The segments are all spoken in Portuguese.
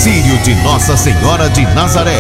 Círio de Nossa Senhora de Nazaré.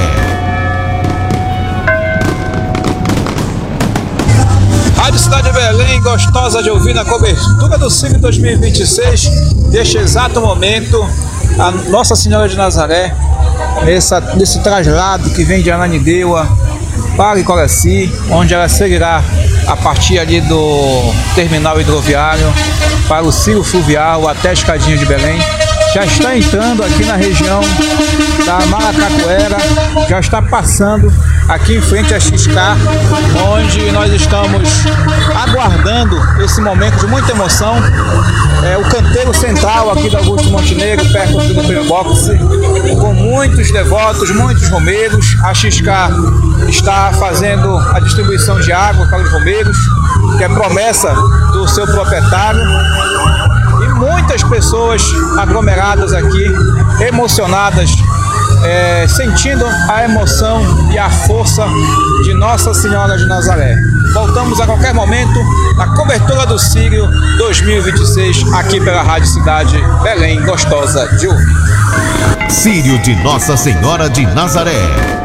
Rádio Cidade de Belém, gostosa de ouvir na cobertura do Círio 2026. Neste exato momento, a Nossa Senhora de Nazaré, nesse traslado que vem de Ananindeua para Icoraci, onde ela seguirá a partir ali do terminal hidroviário para o Círio Fluvial até a Escadinha de Belém. Já está entrando aqui na região da Maracacuera, já está passando aqui em frente a XK, onde nós estamos aguardando esse momento de muita emoção. É o canteiro central aqui da Augusto Montenegro, perto do Primeiro Boxe, com muitos devotos, muitos romeiros. A XK está fazendo a distribuição de água para os romeiros, que é promessa do seu proprietário. Muitas pessoas aglomeradas aqui, emocionadas, sentindo a emoção e a força de Nossa Senhora de Nazaré. Voltamos a qualquer momento na cobertura do Círio 2026, aqui pela Rádio Cidade Belém, gostosa de ouvir. Círio de Nossa Senhora de Nazaré.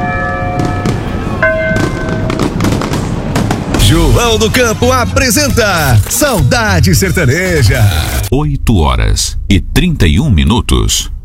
João do Campo apresenta Saudade Sertaneja. 8h31.